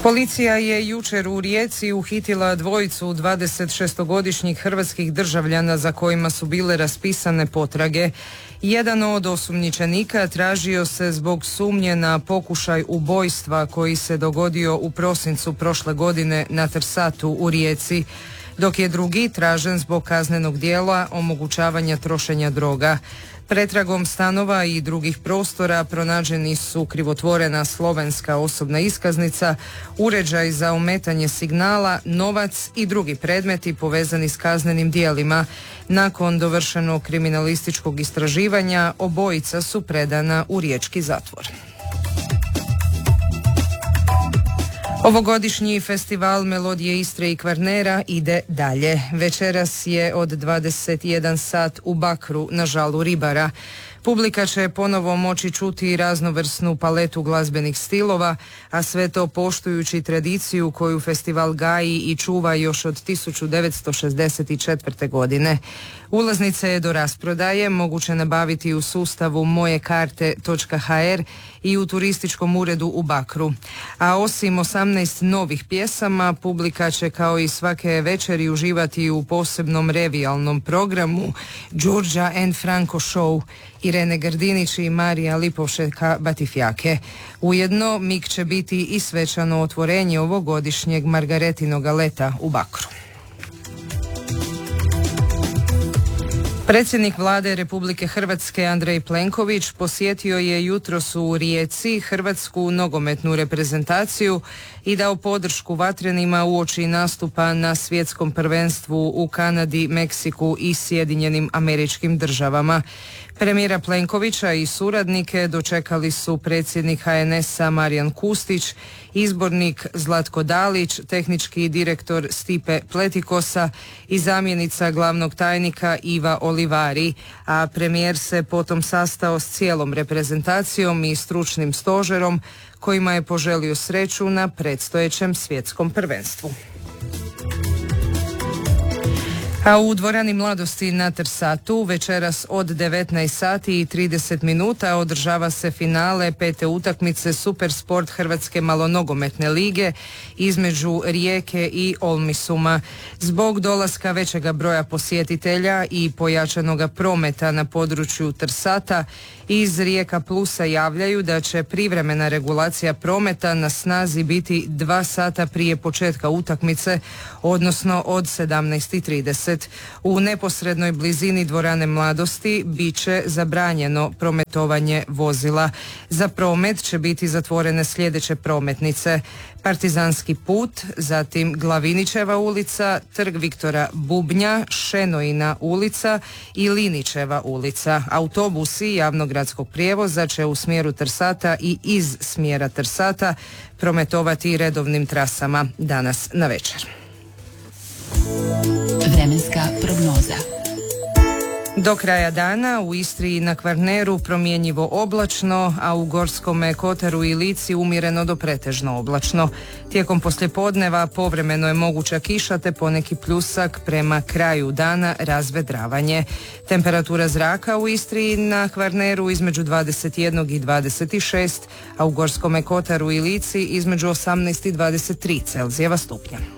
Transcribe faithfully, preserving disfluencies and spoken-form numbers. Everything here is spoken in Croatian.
Policija je jučer u Rijeci uhitila dvojicu dvadesetšestogodišnjih hrvatskih državljana za kojima su bile raspisane potrage. Jedan od osumnjičenika tražio se zbog sumnje na pokušaj ubojstva koji se dogodio u prosincu prošle godine na Trsatu u Rijeci, dok je drugi tražen zbog kaznenog djela omogućavanja trošenja droga. Pretragom stanova i drugih prostora pronađeni su krivotvorena slovenska osobna iskaznica, uređaj za ometanje signala, novac i drugi predmeti povezani s kaznenim djelima. Nakon dovršenog kriminalističkog istraživanja obojica su predana u riječki zatvor. Ovogodišnji festival Melodije Istre i Kvarnera ide dalje. Večeras je od dvadeset jedan sat u Bakru na žalu ribara. Publika će ponovo moći čuti raznovrsnu paletu glazbenih stilova, a sve to poštujući tradiciju koju festival gaji i čuva još od tisuću devetsto šezdeset četvrte. godine. Ulaznice je do rasprodaje moguće nabaviti u sustavu moje karte točka ha er i u turističkom uredu u Bakru. A osim osamnaest novih pjesama, publika će kao i svake večeri uživati u posebnom revijalnom programu Đurđa and Franco Show, Irene Grdinić i Marija Lipovšeka Batifjake. Ujedno mik će biti i svečano otvorenje ovogodišnjeg Margaretinog leta u Bakru. Predsjednik Vlade Republike Hrvatske Andrej Plenković posjetio je jutros u Rijeci hrvatsku nogometnu reprezentaciju i dao podršku vatrenima uoči nastupa na svjetskom prvenstvu u Kanadi, Meksiku i Sjedinjenim Američkim Državama. Premijera Plenkovića i suradnike dočekali su predsjednik ha en es-a Marijan Kustić, izbornik Zlatko Dalić, tehnički direktor Stipe Pletikosa i zamjenica glavnog tajnika Iva Olivari, a premijer se potom sastao s cijelom reprezentacijom i stručnim stožerom kojima je poželio sreću na predstojećem svjetskom prvenstvu. A u dvorani Mladosti na Trsatu večeras od devetnaest sati i trideset minuta održava se finale pete utakmice Supersport Hrvatske malonogometne lige između Rijeke i Olmisuma. Zbog dolaska većega broja posjetitelja i pojačanoga prometa na području Trsata, iz Rijeka Plusa javljaju da će privremena regulacija prometa na snazi biti dva sata prije početka utakmice, odnosno od sedamnaest i trideset. U neposrednoj blizini dvorane Mladosti bit će zabranjeno prometovanje vozila. Za promet će biti zatvorene sljedeće prometnice: Partizanski put, zatim Glavinićeva ulica, Trg Viktora Bubnja, Šenojina ulica i Linićeva ulica. Autobusi javnog gradskog prijevoza će u smjeru Trsata i iz smjera Trsata prometovati redovnim trasama danas na večer. Vremenska prognoza. Do kraja dana u Istri i na Kvarneru promjenjivo oblačno, a u Gorskome kotaru i Lici umjereno do pretežno oblačno. Tijekom poslijepodneva povremeno je moguća kiša te poneki pljusak, prema kraju dana razvedravanje. Temperatura zraka u Istri i na Kvarneru između dvadeset jedan i dvadeset šest, a u Gorskome kotaru i Lici između osamnaest i dvadeset tri Celzijeva stupnja.